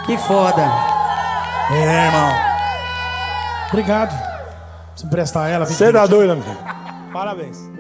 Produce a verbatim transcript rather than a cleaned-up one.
Que foda. É, irmão. Obrigado. Se emprestar ela, vem. Você dá doido, amigo. Parabéns.